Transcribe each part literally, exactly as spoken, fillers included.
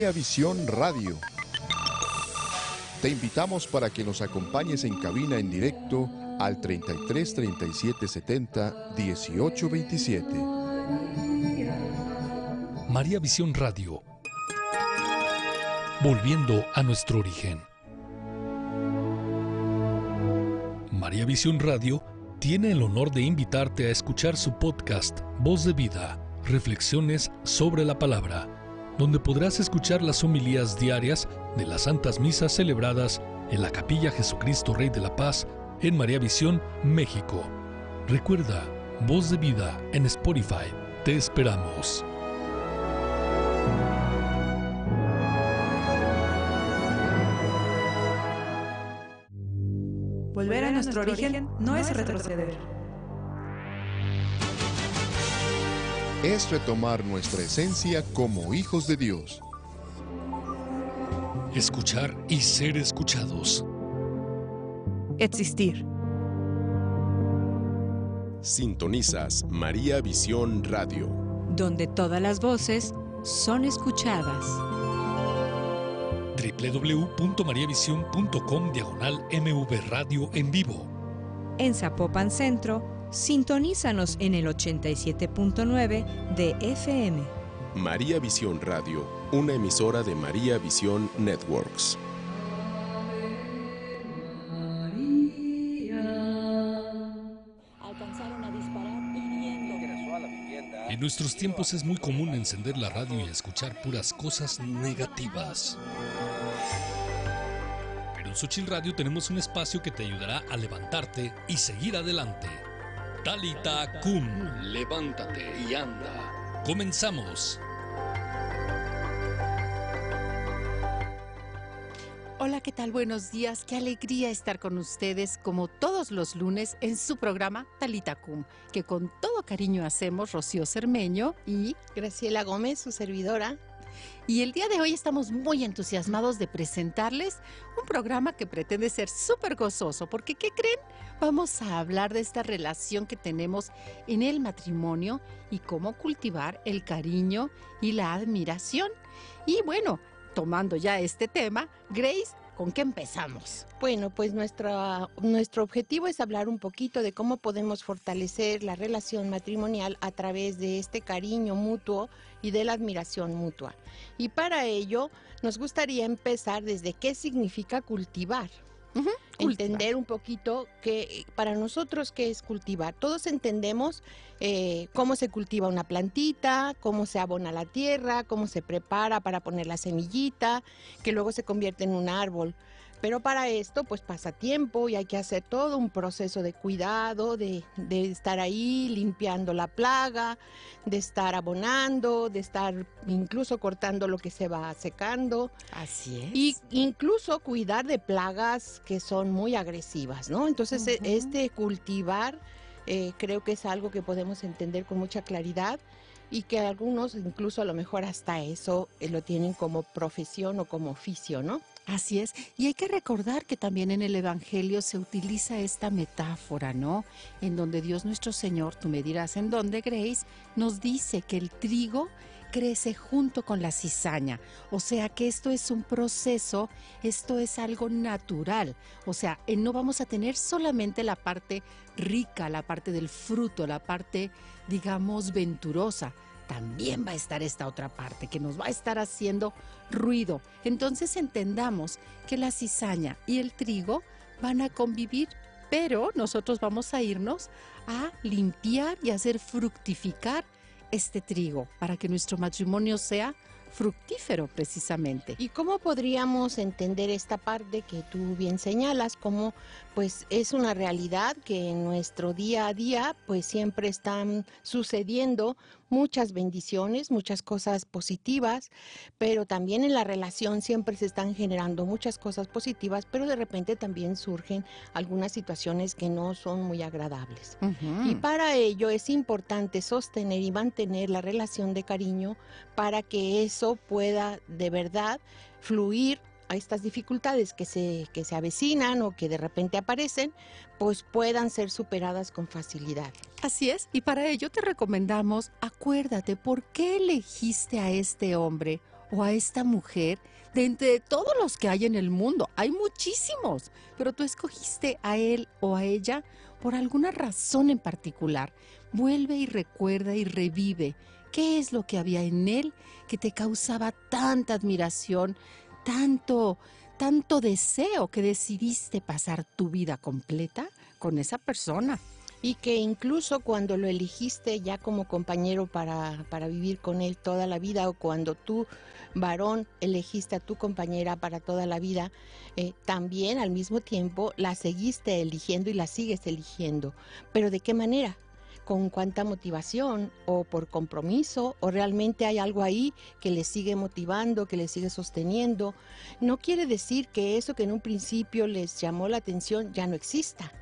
Visión Radio. Te invitamos para que nos acompañes en cabina en directo al treinta y tres, treinta y siete, setenta, dieciocho, veintisiete. María Visión Radio. Volviendo a nuestro origen. María Visión Radio tiene el honor de invitarte a escuchar su podcast Voz de Vida, Reflexiones sobre la Palabra, donde podrás escuchar las homilías diarias de las santas misas celebradas en la Capilla Jesucristo Rey de la Paz en María Visión, México. Recuerda, Voz de Vida en Spotify. Te esperamos. Volver a nuestro origen no es retroceder. Es retomar nuestra esencia como hijos de Dios. Escuchar y ser escuchados. Existir. Sintonizas María Visión Radio, donde todas las voces son escuchadas. doble u doble u doble u punto maría visión punto com diagonal M V Radio en vivo. En Zapopan Centro, sintonízanos en el ochenta y siete punto nueve de F M. María Visión Radio, una emisora de María Visión Networks. Alcanzaron a disparar hiriendo. En nuestros tiempos es muy común encender la radio y escuchar puras cosas negativas. Pero en Xochitl Radio tenemos un espacio que te ayudará a levantarte y seguir adelante. Talita Cum, levántate y anda. Comenzamos. Hola, ¿qué tal? Buenos días. Qué alegría estar con ustedes como todos los lunes en su programa Talita Cum, que con todo cariño hacemos Rocío Cermeño y Graciela Gómez, su servidora. Y el día de hoy estamos muy entusiasmados de presentarles un programa que pretende ser súper gozoso, porque ¿qué creen? Vamos a hablar de esta relación que tenemos en el matrimonio y cómo cultivar el cariño y la admiración. Y bueno, tomando ya este tema, Grace, ¿con qué empezamos? Bueno, pues nuestra, nuestro objetivo es hablar un poquito de cómo podemos fortalecer la relación matrimonial a través de este cariño mutuo y de la admiración mutua. Y para ello nos gustaría empezar desde qué significa cultivar. Uh-huh, Entender un poquito que para nosotros qué es cultivar. Todos entendemos eh, cómo se cultiva una plantita, cómo se abona la tierra, cómo se prepara para poner la semillita, que luego se convierte en un árbol. Pero para esto pues pasa tiempo y hay que hacer todo un proceso de cuidado, de, de estar ahí limpiando la plaga, de estar abonando, de estar incluso cortando lo que se va secando. Así es. Y incluso cuidar de plagas que son muy agresivas, ¿no? Entonces uh-huh. este cultivar eh, creo que es algo que podemos entender con mucha claridad y que algunos incluso a lo mejor hasta eso eh, lo tienen como profesión o como oficio, ¿no? Así es, y hay que recordar que también en el Evangelio se utiliza esta metáfora, ¿no? En donde Dios nuestro Señor, tú me dirás en dónde, Grace, nos dice que el trigo crece junto con la cizaña, o sea que esto es un proceso, esto es algo natural, o sea, no vamos a tener solamente la parte rica, la parte del fruto, la parte, digamos, venturosa. También va a estar esta otra parte que nos va a estar haciendo ruido. Entonces entendamos que la cizaña y el trigo van a convivir, pero nosotros vamos a irnos a limpiar y hacer fructificar este trigo para que nuestro matrimonio sea fructífero precisamente. ¿Y cómo podríamos entender esta parte que tú bien señalas? Como pues es una realidad que en nuestro día a día pues siempre están sucediendo muchas bendiciones, muchas cosas positivas, pero también en la relación siempre se están generando muchas cosas positivas, pero de repente también surgen algunas situaciones que no son muy agradables. Uh-huh. Y para ello es importante sostener y mantener la relación de cariño para que eso pueda de verdad fluir a estas dificultades que se, que se avecinan o que de repente aparecen, pues puedan ser superadas con facilidad. Así es, y para ello te recomendamos, acuérdate, ¿por qué elegiste a este hombre o a esta mujer de entre todos los que hay en el mundo? Hay muchísimos, pero tú escogiste a él o a ella por alguna razón en particular. Vuelve y recuerda y revive qué es lo que había en él que te causaba tanta admiración, tanto, tanto deseo que decidiste pasar tu vida completa con esa persona. Y que incluso cuando lo elegiste ya como compañero para, para vivir con él toda la vida, o cuando tú, varón, elegiste a tu compañera para toda la vida, eh, también al mismo tiempo la seguiste eligiendo y la sigues eligiendo. ¿Pero de qué manera? ¿Con cuánta motivación? ¿O por compromiso? ¿O realmente hay algo ahí que le sigue motivando, que le sigue sosteniendo? No quiere decir que eso que en un principio les llamó la atención ya no exista.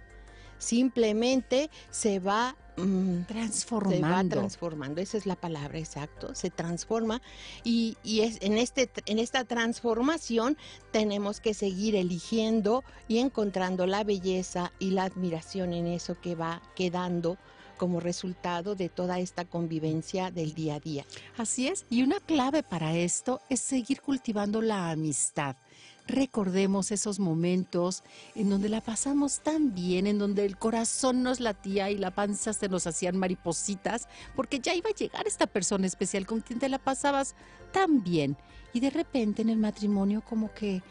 Simplemente se va mmm, transformando. Se va transformando, esa es la palabra, exacto, se transforma y, y es, en, este, en esta transformación tenemos que seguir eligiendo y encontrando la belleza y la admiración en eso que va quedando como resultado de toda esta convivencia del día a día. Así es, y una clave para esto es seguir cultivando la amistad. Recordemos esos momentos en donde la pasamos tan bien, en donde el corazón nos latía y la panza se nos hacían maripositas, porque ya iba a llegar esta persona especial con quien te la pasabas tan bien. Y de repente en el matrimonio como que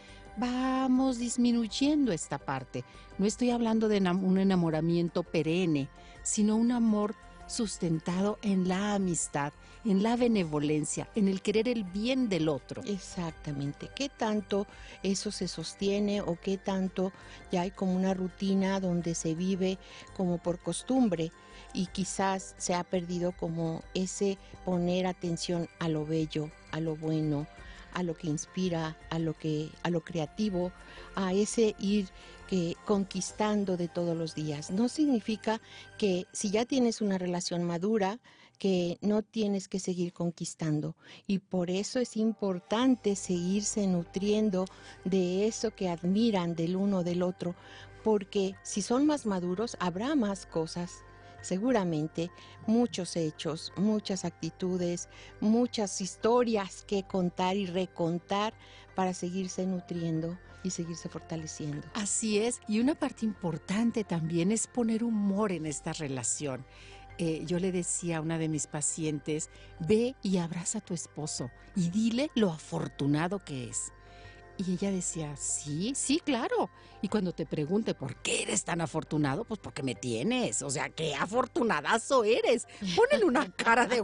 vamos disminuyendo esta parte. No estoy hablando de un enamoramiento perenne, sino un amor sustentado en la amistad, en la benevolencia, en el querer el bien del otro. Exactamente. ¿Qué tanto eso se sostiene o qué tanto ya hay como una rutina donde se vive como por costumbre y quizás se ha perdido como ese poner atención a lo bello, a lo bueno, a lo que inspira, a lo que, a lo creativo, a ese ir que conquistando de todos los días? No significa que si ya tienes una relación madura, que no tienes que seguir conquistando, y por eso es importante seguirse nutriendo de eso que admiran del uno del otro, porque si son más maduros habrá más cosas, seguramente muchos hechos, muchas actitudes, muchas historias que contar y recontar para seguirse nutriendo y seguirse fortaleciendo. Así es, y una parte importante también es poner humor en esta relación. Eh, yo le decía a una de mis pacientes, ve y abraza a tu esposo y dile lo afortunado que es. Y ella decía, sí, sí, claro. Y cuando te pregunte por qué eres tan afortunado, pues porque me tienes. O sea, qué afortunadazo eres. Ponle una cara de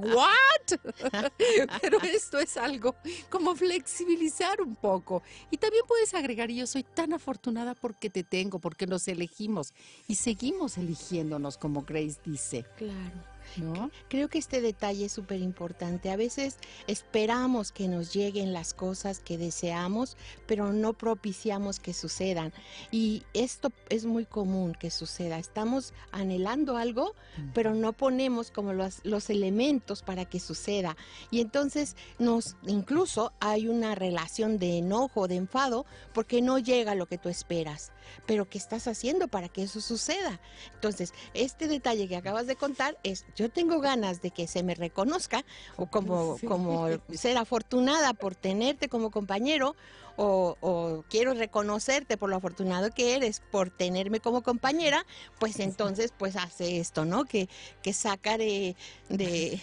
¿what? Pero esto es algo como flexibilizar un poco. Y también puedes agregar, yo soy tan afortunada porque te tengo, porque nos elegimos. Y seguimos eligiéndonos, como Grace dice. Claro. ¿No? Creo que este detalle es súper importante. A veces esperamos que nos lleguen las cosas que deseamos, pero no propiciamos que sucedan. Y esto es muy común que suceda. Estamos anhelando algo, uh-huh. pero no ponemos como los, los elementos para que suceda. Y entonces nos, incluso hay una relación de enojo, de enfado, porque no llega lo que tú esperas. Pero ¿qué estás haciendo para que eso suceda? Entonces, este detalle que acabas de contar es, yo tengo ganas de que se me reconozca, o como, sí. como ser afortunada por tenerte como compañero, o, o quiero reconocerte por lo afortunado que eres por tenerme como compañera, pues entonces pues hace esto, ¿no? Que, que saca de... de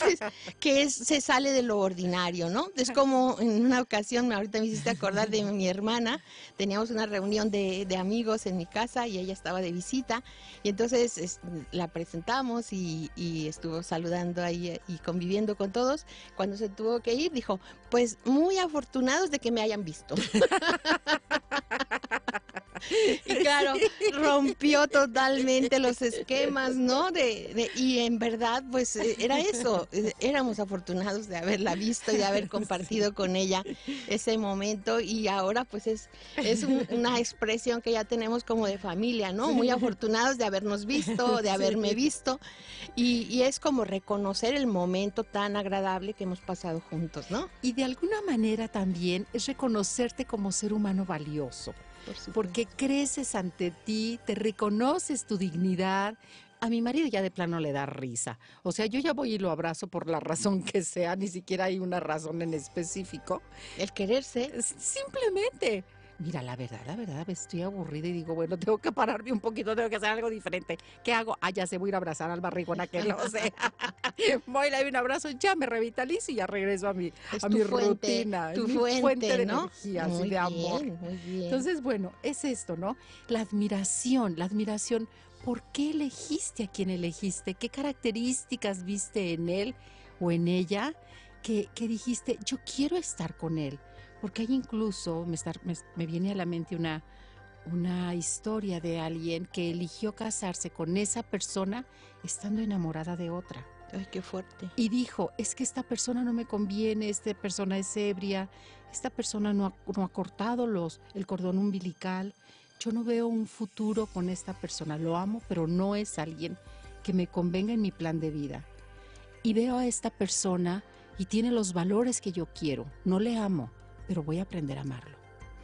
que es, se sale de lo ordinario, ¿no? Es como en una ocasión, ahorita me hiciste acordar de mi hermana, teníamos una reunión de, de amigos en mi casa y ella estaba de visita, y entonces es, la presentamos y, y estuvo saludando ahí y conviviendo con todos. Cuando se tuvo que ir, dijo, pues muy afortunados de que me hayan visto. Y claro, rompió totalmente los esquemas, ¿no? De, de, y en verdad, pues era eso, éramos afortunados de haberla visto y de haber compartido con ella ese momento, y ahora pues es, es un, una expresión que ya tenemos como de familia, ¿no? Muy afortunados de habernos visto, de haberme visto, y, y es como reconocer el momento tan agradable que hemos pasado juntos, ¿no? Y de alguna manera también es reconocerte como ser humano valioso. Porque creces ante ti, te reconoces tu dignidad, A mi marido ya de plano le da risa. O sea, yo ya voy y lo abrazo por la razón que sea, ni siquiera hay una razón en específico. El quererse. Simplemente. Mira, la verdad, la verdad, estoy aburrida y digo, bueno, tengo que pararme un poquito, tengo que hacer algo diferente. ¿Qué hago? Ah, ya sé, voy a ir a abrazar al barrigón aquel, no sé. Voy, le doy un abrazo, ya me revitalizo y ya regreso a mi, Es a tu mi fuente, rutina. tu mi fuente, fuente de ¿no? energía, Muy así, de bien, amor. muy bien. Entonces, bueno, es esto, ¿no? La admiración, la admiración. ¿Por qué elegiste a quien elegiste? ¿Qué características viste en él o en ella que, que dijiste, yo quiero estar con él? Porque hay incluso, me, está, me, me viene a la mente una, una historia de alguien que eligió casarse con esa persona estando enamorada de otra. Ay, qué fuerte. Y dijo, es que esta persona no me conviene, esta persona es ebria, esta persona no ha, no ha cortado los, el cordón umbilical. Yo no veo un futuro con esta persona, lo amo, pero no es alguien que me convenga en mi plan de vida. Y veo a esta persona y tiene los valores que yo quiero, no le amo, pero voy a aprender a amarlo.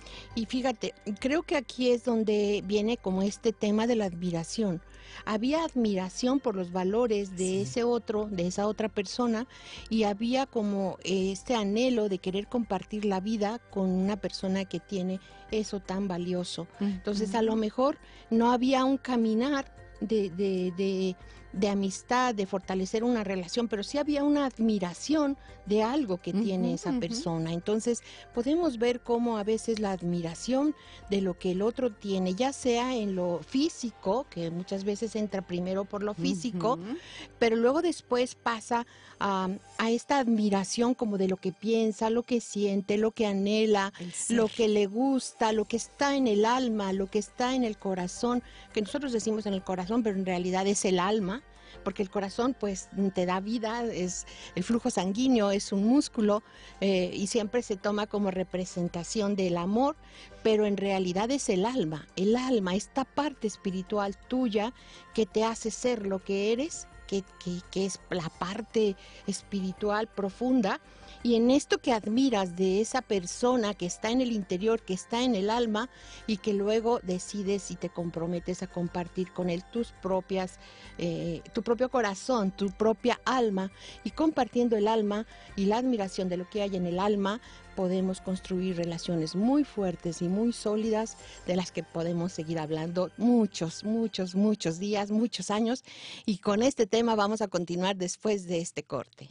Y fíjate, creo que aquí es donde viene como este tema de la admiración. Había admiración por los valores de sí. ese otro, de esa otra persona, y había como este anhelo de querer compartir la vida con una persona que tiene eso tan valioso. Uh-huh. Entonces, a lo mejor no había un caminar de, de, de, de amistad, de fortalecer una relación, pero sí había una admiración de algo que uh-huh, tiene esa uh-huh. persona. Entonces podemos ver cómo a veces la admiración de lo que el otro tiene, ya sea en lo físico, que muchas veces entra primero por lo físico, uh-huh. pero luego después pasa a, a esta admiración como de lo que piensa, lo que siente, lo que anhela, lo que le gusta, lo que está en el alma, lo que está en el corazón, que nosotros decimos en el corazón, pero en realidad es el alma, porque el corazón pues te da vida, es el flujo sanguíneo, es un músculo eh, y siempre se toma como representación del amor, pero en realidad es el alma, el alma, esta parte espiritual tuya que te hace ser lo que eres, que, que, que es la parte espiritual profunda. Y en esto que admiras de esa persona que está en el interior, que está en el alma, y que luego decides y te comprometes a compartir con él tus propias, eh, tu propio corazón, tu propia alma, y compartiendo el alma y la admiración de lo que hay en el alma, podemos construir relaciones muy fuertes y muy sólidas, de las que podemos seguir hablando muchos, muchos, muchos días, muchos años, y con este tema vamos a continuar después de este corte.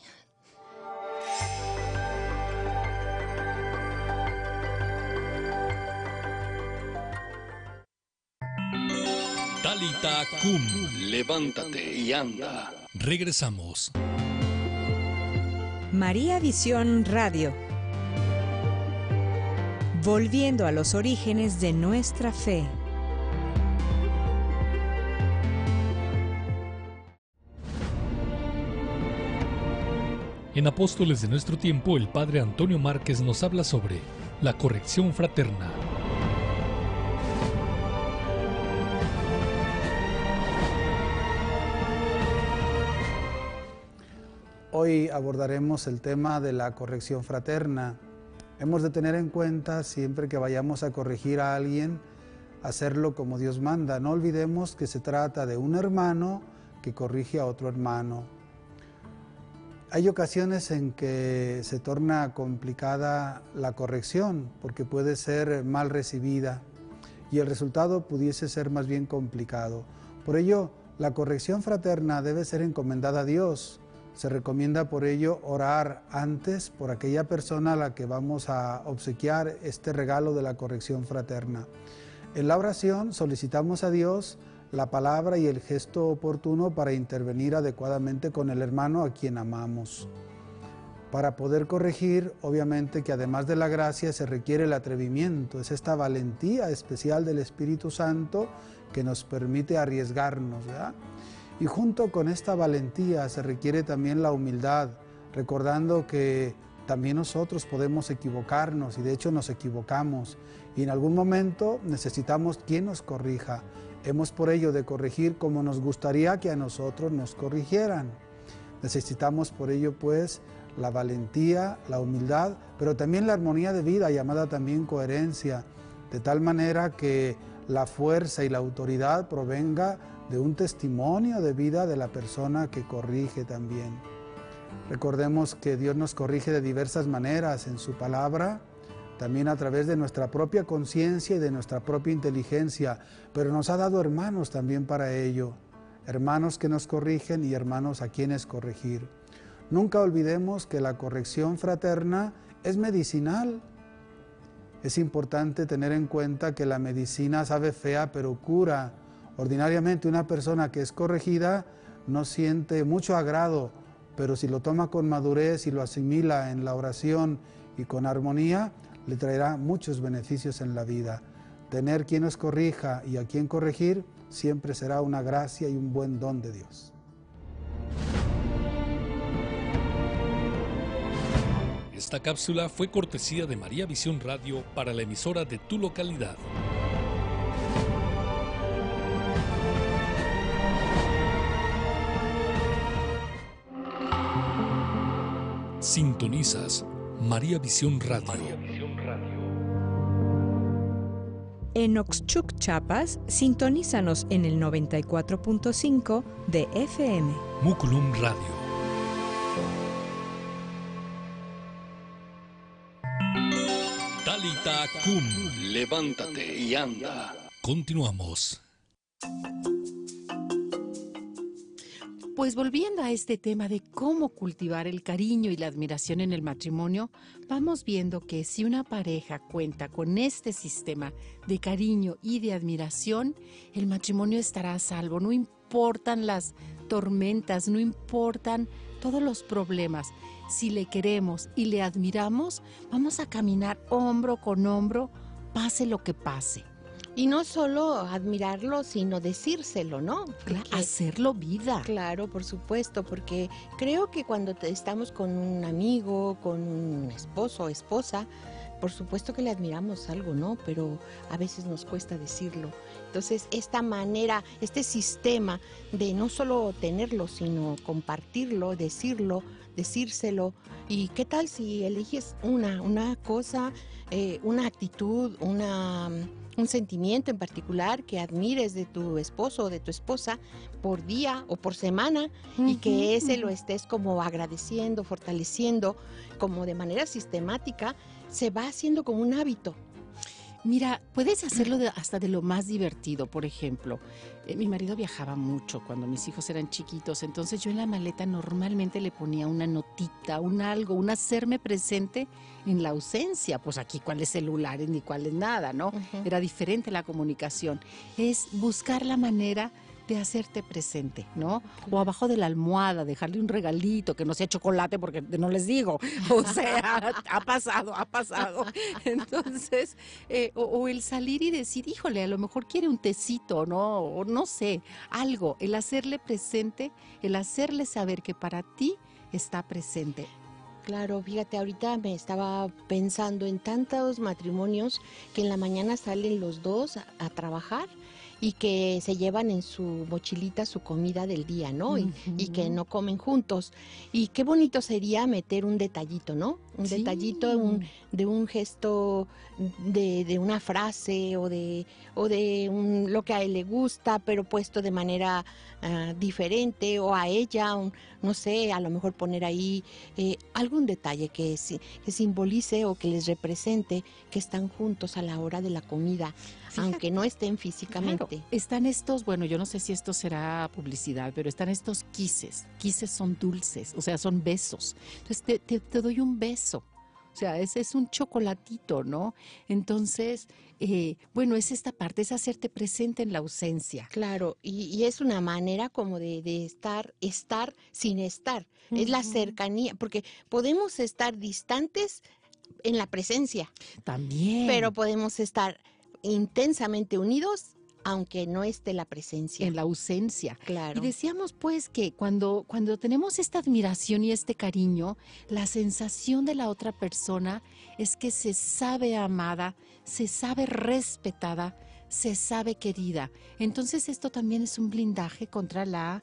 Talita Kum, levántate y anda. Regresamos. María Visión Radio. Volviendo a los orígenes de nuestra fe. En Apóstoles de nuestro tiempo, el padre Antonio Márquez nos habla sobre la corrección fraterna. Hoy abordaremos el tema de la corrección fraterna. Hemos de tener en cuenta siempre que vayamos a corregir a alguien, hacerlo como Dios manda. No olvidemos que se trata de un hermano que corrige a otro hermano. Hay ocasiones en que se torna complicada la corrección porque puede ser mal recibida y el resultado pudiese ser más bien complicado. Por ello, la corrección fraterna debe ser encomendada a Dios. Se recomienda por ello orar antes por aquella persona a la que vamos a obsequiar este regalo de la corrección fraterna. En la oración solicitamos a Dios la palabra y el gesto oportuno para intervenir adecuadamente con el hermano a quien amamos. Para poder corregir, obviamente que además de la gracia se requiere el atrevimiento, es esta valentía especial del Espíritu Santo que nos permite arriesgarnos, ¿verdad? Y junto con esta valentía se requiere también la humildad, recordando que también nosotros podemos equivocarnos y de hecho nos equivocamos y en algún momento necesitamos quien nos corrija. Hemos por ello de corregir como nos gustaría que a nosotros nos corrigieran. Necesitamos por ello pues la valentía, la humildad, pero también la armonía de vida, llamada también coherencia, de tal manera que la fuerza y la autoridad provenga de un testimonio de vida de la persona que corrige también. Recordemos que Dios nos corrige de diversas maneras en su palabra, también a través de nuestra propia conciencia y de nuestra propia inteligencia, pero nos ha dado hermanos también para ello, hermanos que nos corrigen y hermanos a quienes corregir. Nunca olvidemos que la corrección fraterna es medicinal. Es importante tener en cuenta que la medicina sabe fea, pero cura. Ordinariamente una persona que es corregida no siente mucho agrado, pero si lo toma con madurez y lo asimila en la oración y con armonía, le traerá muchos beneficios en la vida. Tener quien nos corrija y a quien corregir siempre será una gracia y un buen don de Dios. Esta cápsula fue cortesía de María Visión Radio para la emisora de tu localidad. Sintonizas María Visión Radio. María Visión Radio. En Oxchuc, Chiapas, sintonízanos en el noventa y cuatro punto cinco de F M. Muculum Radio. Talita Kum, levántate y anda. Continuamos. Pues volviendo a este tema de cómo cultivar el cariño y la admiración en el matrimonio, vamos viendo que si una pareja cuenta con este sistema de cariño y de admiración, el matrimonio estará a salvo. No importan las tormentas, no importan todos los problemas. Si le queremos y le admiramos, vamos a caminar hombro con hombro, pase lo que pase. Y no solo admirarlo, sino decírselo, ¿no? Porque, hacerlo vida. Claro, por supuesto, porque creo que cuando te, estamos con un amigo, con un esposo o esposa, por supuesto que le admiramos algo, ¿no? Pero a veces nos cuesta decirlo. Entonces, esta manera, este sistema de no solo tenerlo, sino compartirlo, decirlo, decírselo. ¿Y qué tal si eliges una, una cosa, eh, una actitud, una... un sentimiento en particular que admires de tu esposo o de tu esposa por día o por semana, uh-huh, y que ese lo estés como agradeciendo, fortaleciendo, como de manera sistemática, se va haciendo como un hábito? Mira, puedes hacerlo de, hasta de lo más divertido. Por ejemplo, eh, mi marido viajaba mucho cuando mis hijos eran chiquitos, entonces yo en la maleta normalmente le ponía una notita, un algo, un hacerme presente en la ausencia. Pues aquí cuáles celulares ni cuáles nada, ¿no? Uh-huh. Era diferente la comunicación. Es buscar la manera de hacerte presente, ¿no? O abajo de la almohada, dejarle un regalito, que no sea chocolate porque no les digo, o sea, ha pasado, ha pasado. Entonces, eh, o, o el salir y decir, híjole, a lo mejor quiere un tecito, ¿no? O no sé, algo, el hacerle presente, el hacerle saber que para ti está presente. Claro, fíjate, ahorita me estaba pensando en tantos matrimonios que en la mañana salen los dos a, a trabajar y que se llevan en su mochilita su comida del día, ¿no? Y, uh-huh. y que no comen juntos. Y qué bonito sería meter un detallito, ¿no? Un sí. detallito un, de un gesto, de, de una frase o de, o de un, lo que a él le gusta, pero puesto de manera uh, diferente, o a ella, un, no sé, a lo mejor poner ahí eh, algún detalle que, que simbolice o que les represente que están juntos a la hora de la comida. Fíjate, aunque no estén físicamente. Claro, están estos, bueno, yo no sé si esto será publicidad, pero están estos kisses. Kisses son dulces, o sea, son besos. Entonces te, te, te doy un beso. O sea, ese es un chocolatito, ¿no? Entonces, eh, bueno, es esta parte, es hacerte presente en la ausencia. Claro, y, y es una manera como de, de estar, estar sin estar. Uh-huh. Es la cercanía, porque podemos estar distantes en la presencia. También. Pero podemos estar intensamente unidos aunque no esté la presencia. En la ausencia. Claro. Y decíamos pues que cuando, cuando tenemos esta admiración y este cariño, la sensación de la otra persona es que se sabe amada, se sabe respetada, se sabe querida. Entonces esto también es un blindaje contra la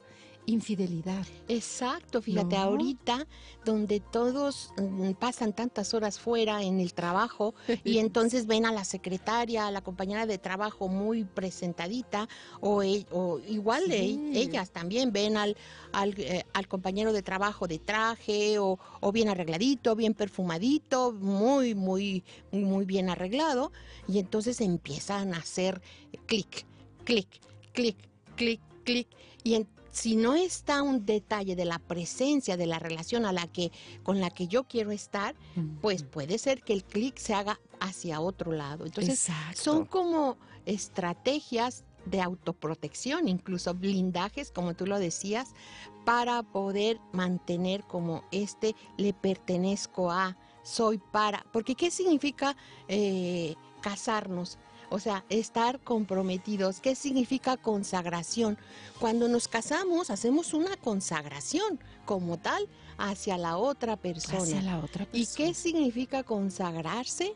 infidelidad. Exacto, fíjate, ¿No? ahorita donde todos mm, pasan tantas horas fuera en el trabajo y entonces ven a la secretaria, a la compañera de trabajo muy presentadita, o, e- o igual Sí. e- ellas también ven al, al, eh, al compañero de trabajo de traje o, o bien arregladito, bien perfumadito, muy, muy, muy bien arreglado, y entonces empiezan a hacer clic, clic, clic, clic, clic, y en- si no está un detalle de la presencia de la relación a la que con la que yo quiero estar, pues puede ser que el clic se haga hacia otro lado. Entonces, Exacto. son como estrategias de autoprotección, incluso blindajes, como tú lo decías, para poder mantener como este le pertenezco a, soy para. Porque ¿qué significa eh, casarnos? O sea, estar comprometidos. ¿Qué significa consagración? Cuando nos casamos, hacemos una consagración como tal hacia la otra persona. Hacia la otra ¿Y persona. qué significa consagrarse?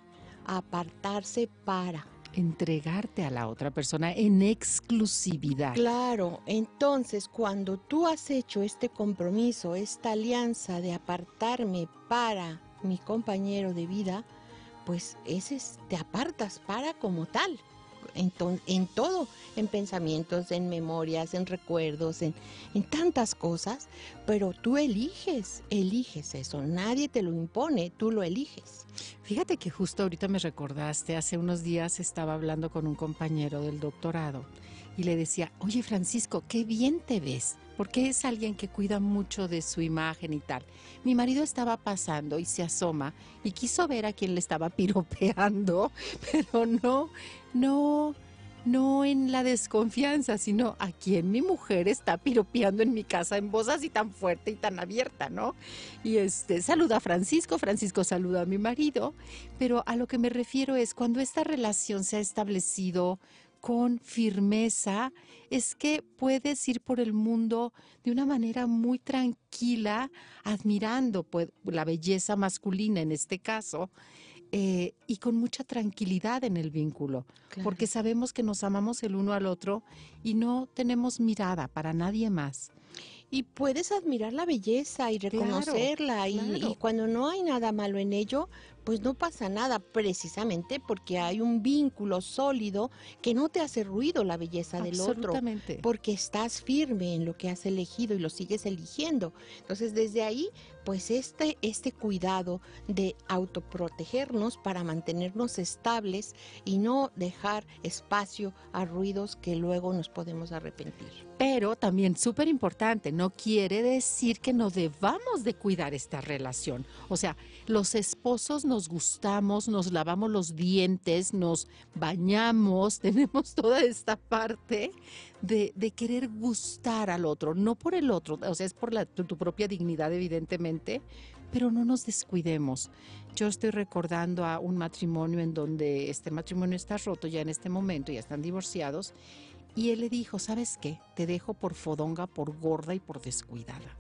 Apartarse para. Entregarte a la otra persona en exclusividad. Claro, entonces cuando tú has hecho este compromiso, esta alianza de apartarme para mi compañero de vida, pues ese es, te apartas para como tal, en, to- en todo, en pensamientos, en memorias, en recuerdos, en, en tantas cosas, pero tú eliges, eliges eso, nadie te lo impone, tú lo eliges. Fíjate que justo ahorita me recordaste, hace unos días estaba hablando con un compañero del doctorado y le decía, oye Francisco, qué bien te ves, porque es alguien que cuida mucho de su imagen y tal. Mi marido estaba pasando y se asoma y quiso ver a quién le estaba piropeando, pero no, no, no en la desconfianza, sino a quien mi mujer está piropeando en mi casa en voz así tan fuerte y tan abierta, ¿no? Y este, saluda a Francisco, Francisco saluda a mi marido, pero a lo que me refiero es cuando esta relación se ha establecido con firmeza, es que puedes ir por el mundo de una manera muy tranquila, admirando pues, la belleza masculina en este caso, eh, y con mucha tranquilidad en el vínculo, Claro. porque sabemos que nos amamos el uno al otro y no tenemos mirada para nadie más. Y puedes admirar la belleza y Claro, reconocerla, y, claro. y cuando no hay nada malo en ello, pues no pasa nada, precisamente porque hay un vínculo sólido que no te hace ruido la belleza del otro, Absolutamente. porque estás firme en lo que has elegido y lo sigues eligiendo. Entonces, desde ahí, pues este, este cuidado de autoprotegernos para mantenernos estables y no dejar espacio a ruidos que luego nos podemos arrepentir. Pero también súper importante, no quiere decir que no debamos de cuidar esta relación. O sea, los esposos nos gustamos, nos lavamos los dientes, nos bañamos, tenemos toda esta parte de, de querer gustar al otro, no por el otro, o sea, es por la, tu, tu propia dignidad evidentemente, pero no nos descuidemos. Yo estoy recordando a un matrimonio en donde este matrimonio está roto ya en este momento, ya están divorciados, y él le dijo, ¿sabes qué? Te dejo por fodonga, por gorda y por descuidada.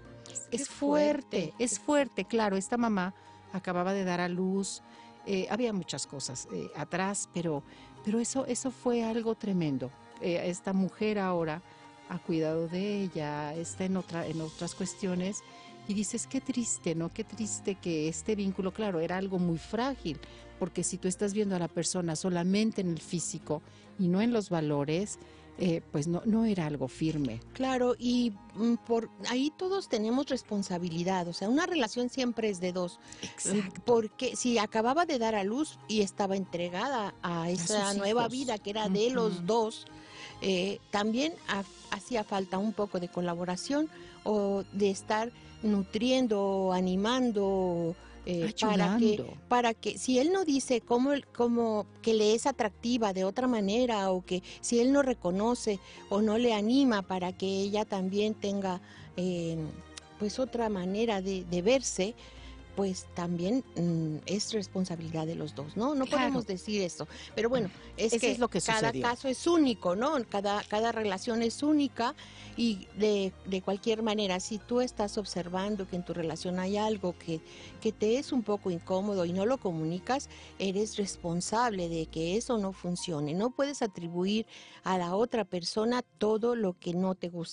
Es fuerte, fuerte. es fuerte, claro. Esta mamá acababa de dar a luz, eh, había muchas cosas eh, atrás, pero, pero eso, eso fue algo tremendo. Eh, esta mujer ahora ha cuidado de ella, está en, otra, en otras cuestiones, y dices, qué triste, ¿no? Qué triste que este vínculo, claro, era algo muy frágil, porque si tú estás viendo a la persona solamente en el físico y no en los valores, eh, pues no, no era algo firme. Claro, y mm, por ahí todos tenemos responsabilidad, o sea, una relación siempre es de dos. Exacto. Porque si acababa de dar a luz y estaba entregada a esa sus nueva hijos. vida que era de Ujú. los dos, eh, también ha- hacía falta un poco de colaboración o de estar nutriendo, animando, eh, para que Ayudando. para que si él no dice cómo, cómo que le es atractiva de otra manera, o que si él no reconoce o no le anima para que ella también tenga eh, pues otra manera de, de verse, pues también mm, es responsabilidad de los dos, ¿no? No Claro. podemos decir eso, pero bueno, es Eso que, es lo que cada sucedió. caso es único, ¿no? Cada, cada relación es única, y de, de cualquier manera, si tú estás observando que en tu relación hay algo que, que te es un poco incómodo y no lo comunicas, eres responsable de que eso no funcione. No puedes atribuir a la otra persona todo lo que no te gusta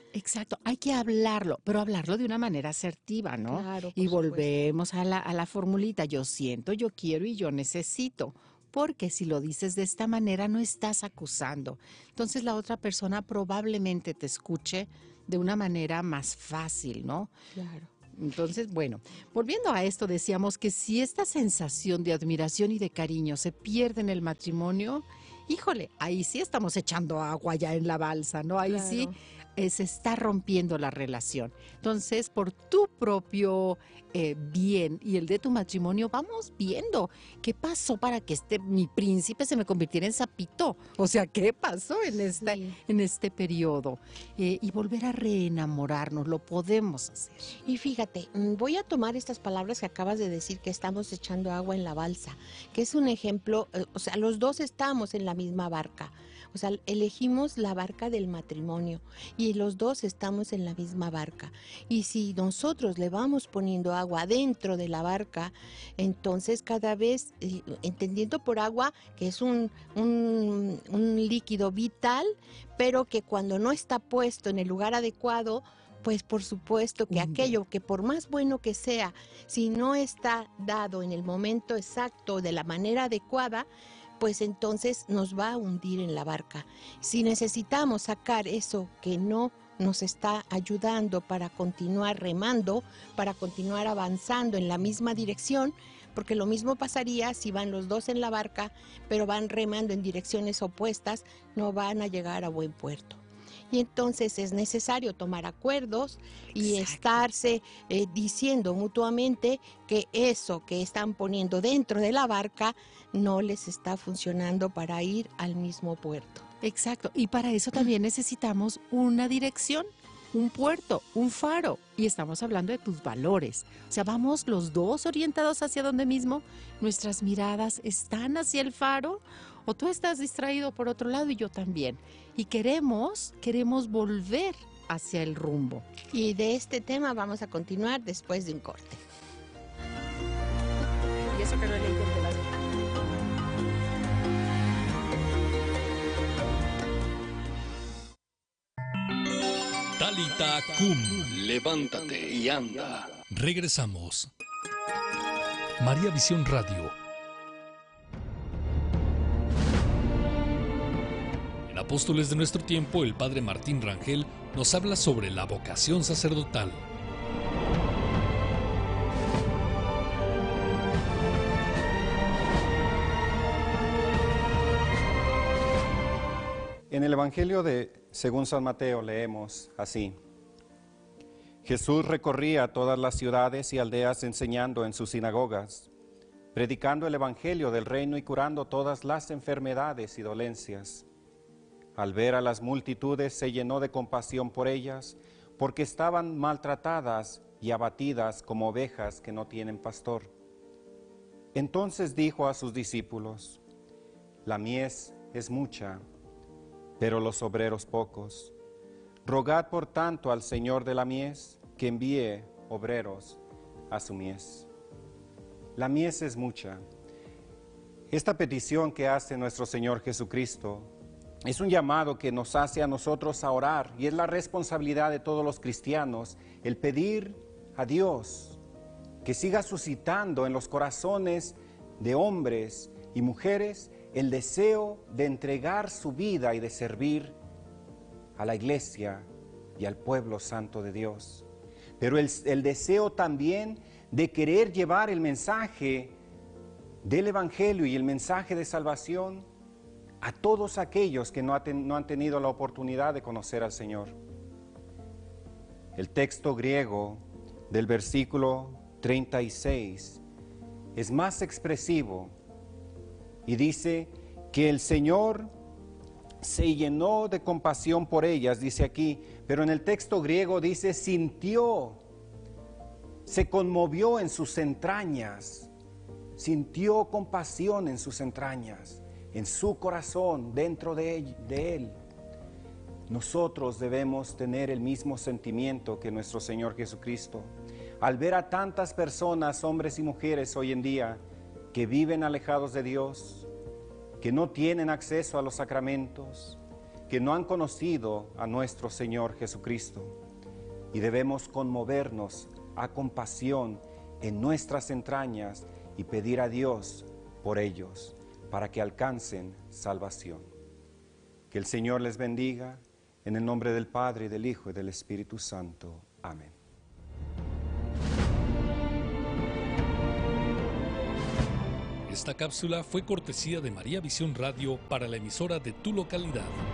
Exacto, hay que hablarlo, pero hablarlo de una manera asertiva, ¿no? Claro, y por volvemos a la, a la formulita, yo siento, yo quiero y yo necesito. Porque si lo dices de esta manera no estás acusando. Entonces la otra persona probablemente te escuche de una manera más fácil, ¿no? Claro. Entonces, bueno, volviendo a esto, decíamos que si esta sensación de admiración y de cariño se pierde en el matrimonio, híjole, ahí sí estamos echando agua ya en la balsa, ¿no? Ahí Claro. sí eh, se está rompiendo la relación. Entonces, por tu propio eh, bien y el de tu matrimonio, vamos viendo qué pasó para que este mi príncipe se me convirtiera en sapito. O sea, ¿qué pasó en, esta, Sí. en este periodo? Eh, y volver a reenamorarnos, lo podemos hacer. Y fíjate, mm, voy a tomar estas palabras que acabas de decir, que estamos echando agua en la balsa, que es un ejemplo, eh, o sea, los dos estamos en la misma barca. O sea, elegimos la barca del matrimonio y los dos estamos en la misma barca. Y si nosotros le vamos poniendo agua dentro de la barca, entonces cada vez, eh, entendiendo por agua que es un, un, un líquido vital, pero que cuando no está puesto en el lugar adecuado, pues por supuesto que Hunde. aquello que por más bueno que sea, si no está dado en el momento exacto, de la manera adecuada, pues entonces nos va a hundir en la barca. Si necesitamos sacar eso que no nos está ayudando para continuar remando, para continuar avanzando en la misma dirección, porque lo mismo pasaría si van los dos en la barca, pero van remando en direcciones opuestas, no van a llegar a buen puerto. Y entonces es necesario tomar acuerdos y Exacto. estarse eh, diciendo mutuamente que eso que están poniendo dentro de la barca no les está funcionando para ir al mismo puerto. Exacto, y para eso también necesitamos una dirección, un puerto, un faro, y estamos hablando de tus valores. O sea, vamos los dos orientados hacia donde mismo, nuestras miradas están hacia el faro, o tú estás distraído por otro lado y yo también. Y queremos, queremos volver hacia el rumbo. Y de este tema vamos a continuar después de un corte. Y eso que no he leído de las... Talita Kum, levántate y anda. Regresamos. María Visión Radio. En Apóstoles de nuestro tiempo, el padre Martín Rangel nos habla sobre la vocación sacerdotal. En el Evangelio de según San Mateo leemos así: Jesús recorría todas las ciudades y aldeas enseñando en sus sinagogas, predicando el Evangelio del reino y curando todas las enfermedades y dolencias. Al ver a las multitudes se llenó de compasión por ellas, porque estaban maltratadas y abatidas como ovejas que no tienen pastor. Entonces dijo a sus discípulos: La mies es mucha, pero los obreros pocos. Rogad por tanto al Señor de la mies que envíe obreros a su mies. La mies es mucha. Esta petición que hace nuestro Señor Jesucristo es un llamado que nos hace a nosotros a orar, y es la responsabilidad de todos los cristianos el pedir a Dios que siga suscitando en los corazones de hombres y mujeres el deseo de entregar su vida y de servir a la iglesia y al pueblo santo de Dios. Pero el, el deseo también de querer llevar el mensaje del Evangelio y el mensaje de salvación a todos aquellos que no, ha ten, no han tenido la oportunidad de conocer al Señor. El texto griego del versículo treinta y seis es más expresivo y dice que el Señor se llenó de compasión por ellas, dice aquí, pero en el texto griego dice sintió, se conmovió en sus entrañas, sintió compasión en sus entrañas, en su corazón, dentro de él, de él. Nosotros debemos tener el mismo sentimiento que nuestro Señor Jesucristo. Al ver a tantas personas, hombres y mujeres hoy en día, que viven alejados de Dios, que no tienen acceso a los sacramentos, que no han conocido a nuestro Señor Jesucristo. Y debemos conmovernos a compasión en nuestras entrañas y pedir a Dios por ellos, para que alcancen salvación. Que el Señor les bendiga, en el nombre del Padre, y del Hijo, y del Espíritu Santo. Amén. Esta cápsula fue cortesía de María Visión Radio para la emisora de tu localidad.